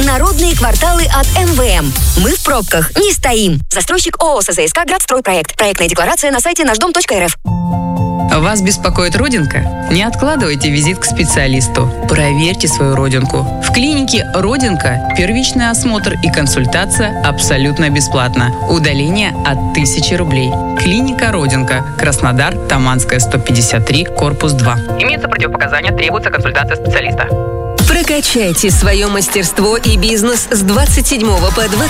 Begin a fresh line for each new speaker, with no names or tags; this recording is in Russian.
Народные кварталы от МВМ. Мы в пробках не стоим. Застройщик ООО СЗСК «Градстройпроект». Проектная декларация на сайте нашдом.рф.
Вас беспокоит родинка? Не откладывайте визит к специалисту. Проверьте свою родинку. В клинике «Родинка» первичный осмотр и консультация абсолютно бесплатно. Удаление от 1000 рублей. Клиника «Родинка», Краснодар, Таманская, 153, корпус 2. Имеются противопоказания, требуется консультация специалиста.
Прокачайте свое мастерство и бизнес с 27 по 29